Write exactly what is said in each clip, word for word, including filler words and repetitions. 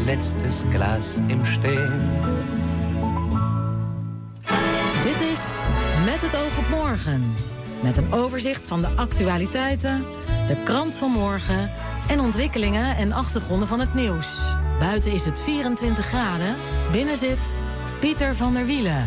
letztes Glas im Stehen. Dit is Met het oog op morgen. Met een overzicht van de actualiteiten, de krant van morgen en ontwikkelingen en achtergronden van het nieuws. Buiten is het vierentwintig graden, binnen zit Pieter van der Wielen.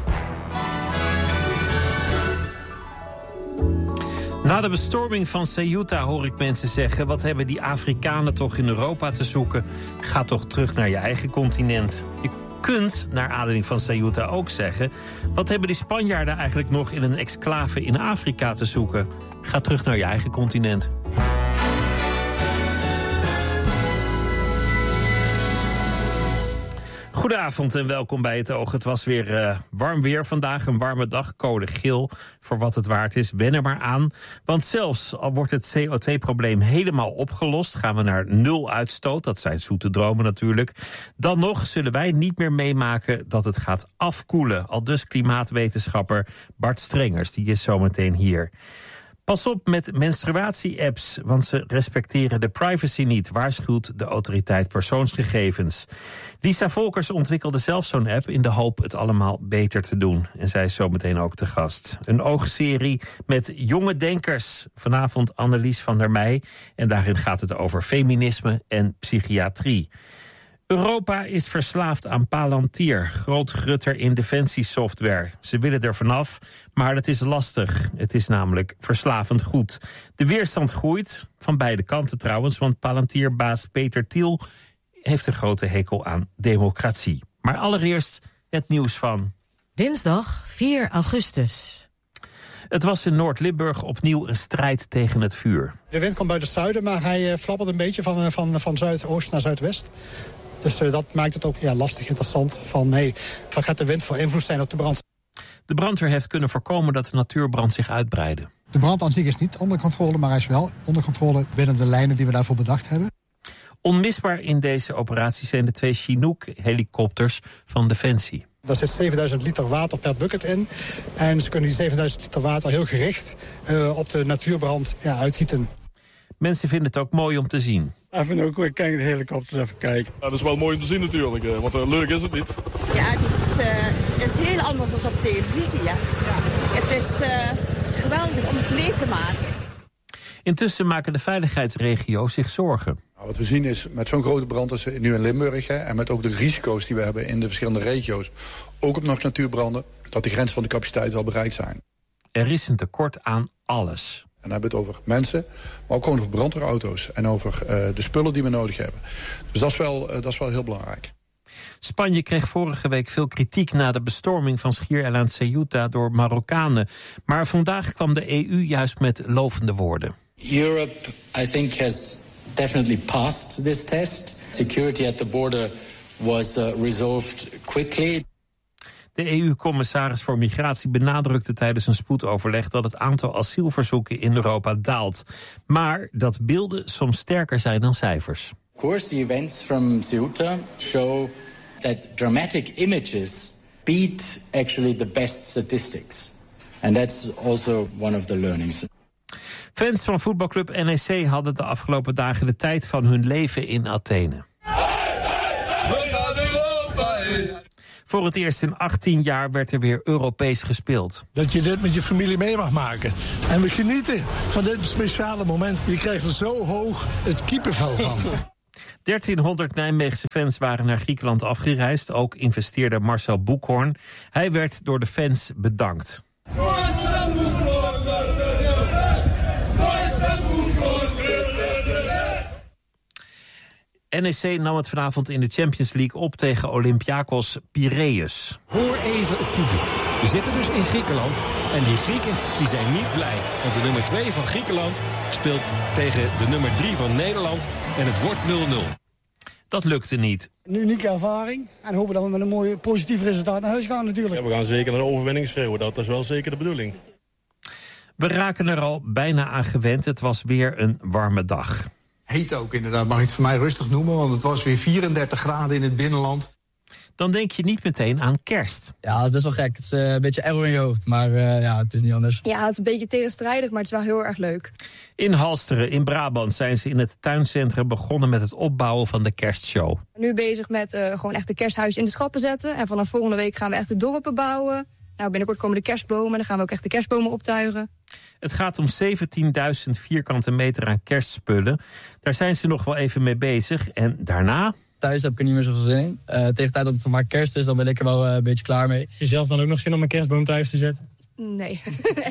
Na de bestorming van Ceuta hoor ik mensen zeggen: wat hebben die Afrikanen toch in Europa te zoeken? Ga toch terug naar je eigen continent. Je kunt, naar aanleiding van Ceuta, ook zeggen: wat hebben die Spanjaarden eigenlijk nog in een exclave in Afrika te zoeken? Ga terug naar je eigen continent. Goedenavond en welkom bij Het Oog. Het was weer uh, warm weer vandaag, een warme dag, code geel. Voor wat het waard is, wen er maar aan. Want zelfs al wordt het C O twee probleem helemaal opgelost, gaan we naar nul uitstoot, dat zijn zoete dromen natuurlijk, dan nog zullen wij niet meer meemaken dat het gaat afkoelen. Aldus klimaatwetenschapper Bart Strengers, die is zometeen hier. Pas op met menstruatie-apps, want ze respecteren de privacy niet, waarschuwt de autoriteit persoonsgegevens. Lisa Volkers ontwikkelde zelf zo'n app in de hoop het allemaal beter te doen. En zij is zometeen ook te gast. Een oogserie met jonge denkers. Vanavond Annelies van der Meij. En daarin gaat het over feminisme en psychiatrie. Europa is verslaafd aan Palantir, groot grutter in defensiesoftware. Ze willen er vanaf, maar het is lastig. Het is namelijk verslavend goed. De weerstand groeit, van beide kanten trouwens, want Palantir-baas Peter Thiel heeft een grote hekel aan democratie. Maar allereerst het nieuws van Dinsdag vier augustus. Het was in Noord-Limburg opnieuw een strijd tegen het vuur. De wind komt uit het zuiden, maar hij uh, flappert een beetje van, van, van zuidoost naar zuidwest. Dus uh, dat maakt het ook ja, lastig interessant van, hey, wat gaat de wind voor invloed zijn op de brand? De brandweer heeft kunnen voorkomen dat de natuurbrand zich uitbreidde. De brand aan zich is niet onder controle, maar hij is wel onder controle binnen de lijnen die we daarvoor bedacht hebben. Onmisbaar in deze operatie zijn de twee Chinook-helikopters van Defensie. Daar zit zevenduizend liter water per bucket in. En ze kunnen die zevenduizend liter water heel gericht uh, op de natuurbrand ja, uitgieten. Mensen vinden het ook mooi om te zien. Even ook weer kijken, de helikopters even kijken. Ja, dat is wel mooi om te zien natuurlijk, want uh, leuk is het niet. Ja, het is, uh, het is heel anders dan op televisie. Hè? Ja. Het is uh, geweldig om het mee te maken. Intussen maken de veiligheidsregio's zich zorgen. Nou, wat we zien is, met zo'n grote brand als nu in Limburg, hè, en met ook de risico's die we hebben in de verschillende regio's, ook op nog natuurbranden, dat de grenzen van de capaciteit wel bereikt zijn. Er is een tekort aan alles. En dan hebben we het over mensen, maar ook gewoon over brandweerauto's en over uh, de spullen die we nodig hebben. Dus dat is wel, uh, dat is wel heel belangrijk. Spanje kreeg vorige week veel kritiek na de bestorming van schiereiland Ceuta door Marokkanen. Maar vandaag kwam de E U juist met lovende woorden. Europe, I think, has definitely passed this test. Security at the border was uh, resolved quickly. De E U-commissaris voor migratie benadrukte tijdens een spoedoverleg dat het aantal asielverzoeken in Europa daalt. Maar dat beelden soms sterker zijn dan cijfers. Of course, the events from Ceuta show that dramatic images beat actually the best statistics. And that's also one of the learnings. Fans van voetbalclub N E C hadden de afgelopen dagen de tijd van hun leven in Athene. Voor het eerst in achttien jaar werd er weer Europees gespeeld. Dat je dit met je familie mee mag maken. En we genieten van dit speciale moment. Je krijgt er zo hoog het kippenvel van. dertienhonderd Nijmeegse fans waren naar Griekenland afgereisd. Ook investeerder Marcel Boekhoorn. Hij werd door de fans bedankt. N E C nam het vanavond in de Champions League op tegen Olympiakos Piraeus. Hoor even het publiek. We zitten dus in Griekenland en die Grieken die zijn niet blij. Want de nummer twee van Griekenland speelt tegen de nummer drie van Nederland en het wordt nul nul. Dat lukte niet. Een unieke ervaring en hopen dat we met een mooi positief resultaat naar huis gaan natuurlijk. Ja, we gaan zeker naar de overwinning schreeuwen, dat is wel zeker de bedoeling. We raken er al bijna aan gewend. Het was weer een warme dag. Heet ook inderdaad, mag ik het voor mij rustig noemen, want het was weer vierendertig graden in het binnenland. dan denk je niet meteen aan kerst. Ja, dat is best wel gek. Het is uh, een beetje error in je hoofd, maar uh, ja, het is niet anders. Ja, het is een beetje tegenstrijdig, maar het is wel heel erg leuk. In Halsteren in Brabant zijn ze in het tuincentrum begonnen met het opbouwen van de kerstshow. Nu bezig met uh, gewoon echt de kersthuis in de schappen zetten. En vanaf volgende week gaan we echt de dorpen bouwen. Nou, binnenkort komen de kerstbomen en dan gaan we ook echt de kerstbomen optuigen. Het gaat om zeventienduizend vierkante meter aan kerstspullen. Daar zijn ze nog wel even mee bezig. En daarna... Thuis heb ik er niet meer zoveel zin in. Uh, tegen de tijd dat het maar kerst is, dan ben ik er wel uh, een beetje klaar mee. Heb je zelf dan ook nog zin om een kerstboom thuis te zetten? Nee.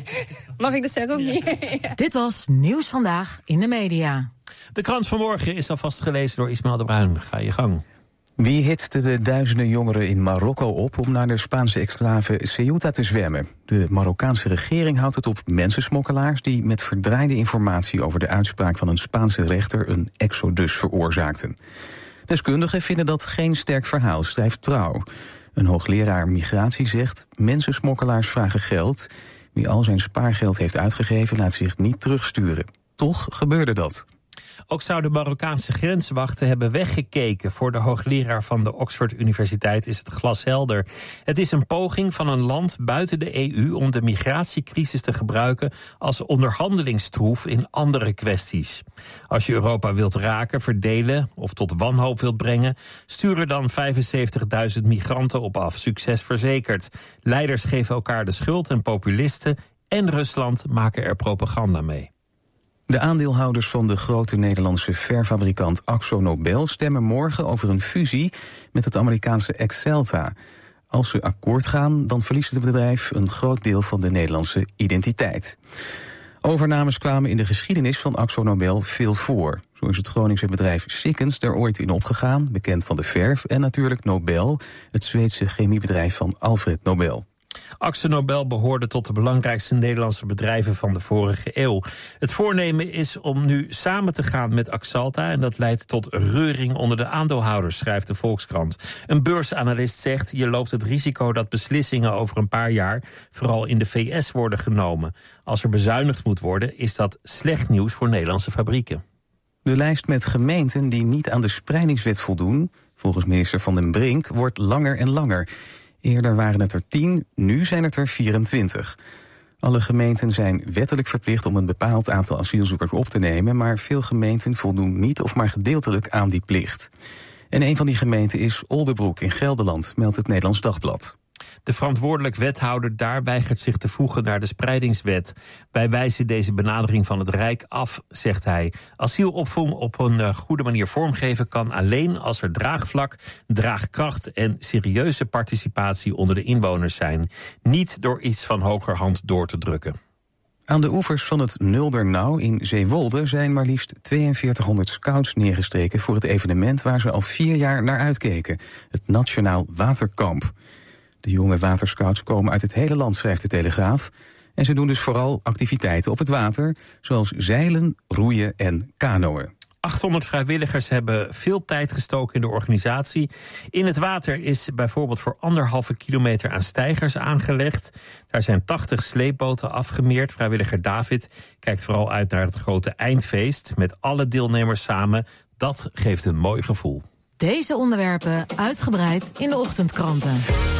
Mag ik dat zeggen of niet? Dit was Nieuws Vandaag in de Media. De krant van morgen is alvast gelezen door Ismaël de Bruin. Ga je gang. Wie hitste de duizenden jongeren in Marokko op om naar de Spaanse exclave Ceuta te zwemmen? De Marokkaanse regering houdt het op mensensmokkelaars die met verdraaide informatie over de uitspraak van een Spaanse rechter een exodus veroorzaakten. Deskundigen vinden dat geen sterk verhaal, schrijft Trouw. Een hoogleraar migratie zegt: mensensmokkelaars vragen geld. Wie al zijn spaargeld heeft uitgegeven laat zich niet terugsturen. Toch gebeurde dat. Ook zouden Marokkaanse grenswachten hebben weggekeken. Voor de hoogleraar van de Oxford Universiteit is het glashelder. Het is een poging van een land buiten de E U om de migratiecrisis te gebruiken als onderhandelingstroef in andere kwesties. Als je Europa wilt raken, verdelen of tot wanhoop wilt brengen, stuur er dan vijfenzeventigduizend migranten op af. Succes verzekerd. Leiders geven elkaar de schuld en populisten en Rusland maken er propaganda mee. De aandeelhouders van de grote Nederlandse verfabrikant AkzoNobel stemmen morgen over een fusie met het Amerikaanse Axalta. Als ze akkoord gaan, dan verliest het bedrijf een groot deel van de Nederlandse identiteit. Overnames kwamen in de geschiedenis van AkzoNobel veel voor. Zo is het Groningse bedrijf Sikkens er ooit in opgegaan, bekend van de verf, en natuurlijk Nobel, het Zweedse chemiebedrijf van Alfred Nobel. AkzoNobel behoorde tot de belangrijkste Nederlandse bedrijven van de vorige eeuw. Het voornemen is om nu samen te gaan met Axalta en dat leidt tot reuring onder de aandeelhouders, schrijft de Volkskrant. Een beursanalist zegt: je loopt het risico dat beslissingen over een paar jaar vooral in de V S worden genomen. Als er bezuinigd moet worden, is dat slecht nieuws voor Nederlandse fabrieken. De lijst met gemeenten die niet aan de spreidingswet voldoen, volgens minister Van den Brink, wordt langer en langer. Eerder waren het er tien, nu zijn het er vierentwintig. Alle gemeenten zijn wettelijk verplicht om een bepaald aantal asielzoekers op te nemen, maar veel gemeenten voldoen niet of maar gedeeltelijk aan die plicht. En een van die gemeenten is Oldebroek in Gelderland, meldt het Nederlands Dagblad. De verantwoordelijk wethouder daar weigert zich te voegen naar de spreidingswet. Wij wijzen deze benadering van het Rijk af, zegt hij. Asielopvang op een goede manier vormgeven kan alleen als er draagvlak, draagkracht en serieuze participatie onder de inwoners zijn. Niet door iets van hogerhand door te drukken. Aan de oevers van het Nuldernauw in Zeewolde zijn maar liefst tweeënveertighonderd scouts neergestreken voor het evenement waar ze al vier jaar naar uitkeken, het Nationaal Waterkamp. De jonge waterscouts komen uit het hele land, schrijft de Telegraaf. En ze doen dus vooral activiteiten op het water, zoals zeilen, roeien en kanoën. achthonderd vrijwilligers hebben veel tijd gestoken in de organisatie. In het water is bijvoorbeeld voor anderhalve kilometer aan steigers aangelegd. Daar zijn tachtig sleepboten afgemeerd. Vrijwilliger David kijkt vooral uit naar het grote eindfeest met alle deelnemers samen. Dat geeft een mooi gevoel. Deze onderwerpen uitgebreid in de ochtendkranten.